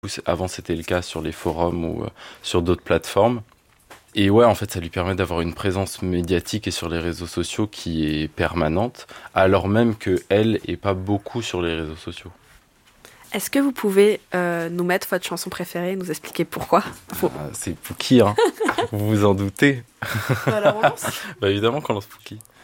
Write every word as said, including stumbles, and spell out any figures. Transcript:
Avant, c'était le cas sur les forums ou euh, sur d'autres plateformes. Et ouais, en fait, ça lui permet d'avoir une présence médiatique et sur les réseaux sociaux qui est permanente, alors même qu'elle est pas beaucoup sur les réseaux sociaux. Est-ce que vous pouvez euh, nous mettre votre chanson préférée et nous expliquer pourquoi? Faut... Ah, c'est Pookie, hein. Vous vous en doutez? Alors on lance. Bah évidemment qu'on lance Pookie.